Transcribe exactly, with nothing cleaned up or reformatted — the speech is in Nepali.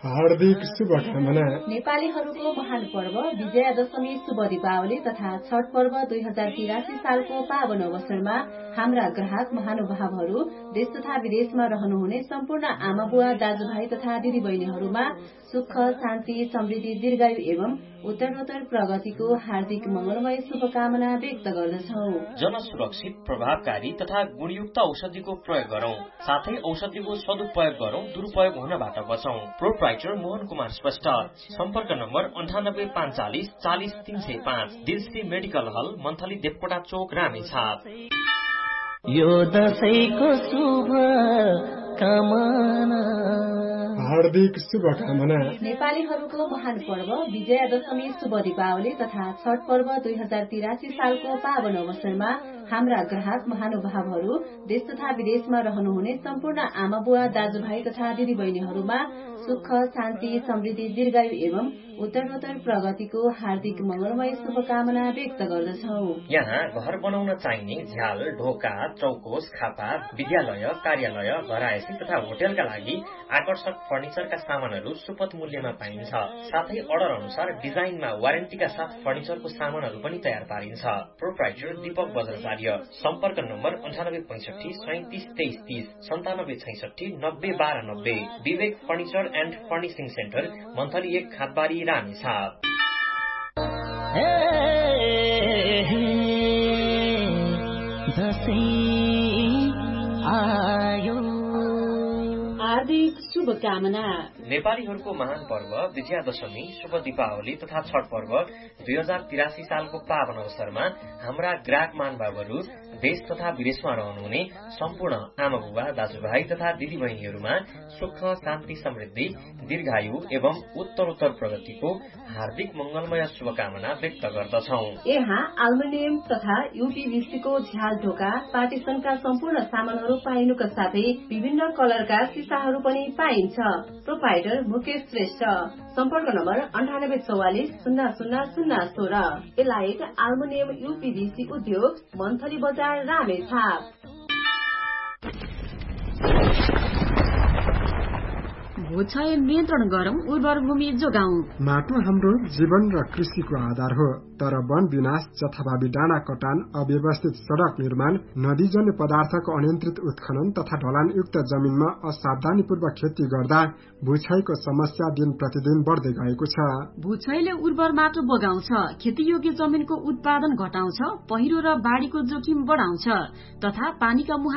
हार्दिक शुभकामना। नेपालीहरूको महान पर्व विजयादशमी शुभ दीपावली तथा छठ पर्व दुई हजार तिरासी सालको पावन अवसरमा हाम्रा ग्राहक महानुभावहरू देश तथा विदेशमा रहनुहुने सम्पूर्ण आमा बुवा दाजुभाइ तथा दिदी बहिनीहरूमा सुख शान्ति समृद्धि दीर्घायु एवं उत्तरोत्तर प्रगतिको हार्दिक मंगलमय शुभकामना व्यक्त गर्दछौं। जनसुरक्षित प्रभावकारी तथा गुणयुक्त औषधिको प्रयोग गरौं, साथै औषधिको सदुपयोग गरौं, दुरुपयोग हुनबाट बचौं। प्रोप्राइटर मोहन कुमार श्रेष्ठ। सम्पर्क नम्बर अन्ठानब्बे पाँचचालिस चालिस तीन सय पाँच। दिलश्री मेडिकल हल, मन्थली देवकोटा चोक, रामेछाप। यो दशैंको शुभ कामना। हार्दिक शुभकामना। नेपालीहरूको महान पर्व विजयादशमी शुभ दीपावली तथा छठ पर्व दुई हजार तिरासी सालको पावन अवसरमा हाम्रा ग्राहक महानुभावहरू देश तथा विदेशमा रहनुहुने सम्पूर्ण आमा बुवा दाजुभाइ तथा दिदी बहिनीहरूमा सुख शान्ति समृद्धि दीर्घायु एवं उत्तरोत्तर प्रगतिको हार्दिक मंगलमय शुभकामना व्यक्त गर्दछौं। यहाँ घर बनाउन चाहिने झ्याल, ढोका, चौकोस, खापा, विद्यालय, कार्यालय, घरायसी तथा होटेलका लागि आकर्षक फर्निचरका सामानहरू सुपथ मूल्यमा पाइन्छ। साथै अर्डर अनुसार डिजाइनमा वारेन्टीका साथ फर्निचरको सामानहरू पनि तयार पारिन्छ। प्रोप्राइटर दीपक बज्राचार्य। सम्पर्क नम्बर अन्ठानब्बे पैंसठी सैतिस तेइस तीस, सन्तानब्बे छैसठी नब्बे बाह्र नब्बे। विवेक furniture and furnishing centre, monthly एक, खातबारी, रामेछाप। हार्दिक शुभकामना। नेपालीहरूको महान पर्व विजयादशमी शुभ दीपावली तथा छठ पर्व दुई हजार तिरासी सालको पावन अवसरमा हाम्रा ग्राहक महानुभावहरू देश तथा विदेशमा रहनुहुने सम्पूर्ण आमा बुबा दाजुभाइ तथा दिदी बहिनीहरूमा सुख शान्ति समृद्धि दीर्घायु एवं उत्तरोत्तर प्रगतिको हार्दिक मंगलमय शुभकामना व्यक्त गर्दछौ। यहाँ एल्युमिनियम तथा यूपीभीसीको झ्याल, ढोका, पार्टिसनका सम्पूर्ण सामानहरू पाइनुका साथै विभिन्न कलरका सिसाहरू पनि पाइन्छ। प्रोप्राइटर मुकेश श्रेष्ठ। सम्पर्क नम्बर अन्ठानब्बे चौवालिस शून्य शून्य शून्य सोह्र। एलाइट एल्युमिनियम यूपीभीसी उद्योग, मन्थली बजार, रामेछाप। भूक्षय नियन्त्रण गरौं, उर्वर भूमि जोगाउँ। माटो हाम्रो जीवन र कृषिको आधार हो, तर वन विनाश, जथाभावी डाँडा कटान, अव्यवस्थित सड़क निर्माण, नदीजन्य पदार्थको अनियन्त्रित उत्खनन तथा ढलानयुक्त जमिनमा असावधानीपूर्वक खेती गर्दा भूक्षयको समस्या दिन प्रतिदिन बढ्दै गएको छ। भूक्षयले उर्वर माटो बगाउँछ, खेतीयोग्य जमिनको उत्पादन घटाउँछ, पहिरो र बाढ़ीको जोखिम बढाउँछ तथा पानीका